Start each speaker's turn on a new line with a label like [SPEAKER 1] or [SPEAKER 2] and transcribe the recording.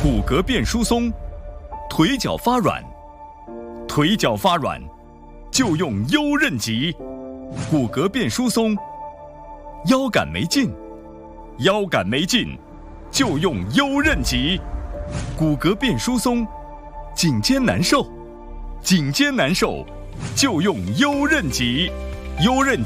[SPEAKER 1] 骨骼变疏松，腿脚发软，腿脚发软就用优韧极；骨骼变疏松，腰杆没劲，腰杆没劲就用优韧极；骨骼变疏松，颈肩难受，颈肩难受就用优韧极。优韧